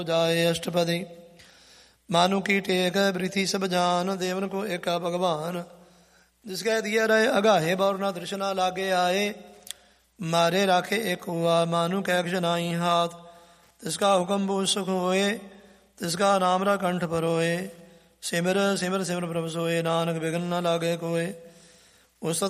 जाए अष्टपदी। मानु की टेक वृथि सब जान, देवन को एका भगवान। जिसके दिया रहे अगाहे बौर न तृष्णा लागे आए, मारे राखे एक हुआ मानु कैक्ष नाई हाथ। तिसका हुक्म बूझ सुख होए, तिसका नाम रा कंठ परोए। सिमर सिमर सिमर प्रभ सोए, नानक बिघन न लागे कोय। उस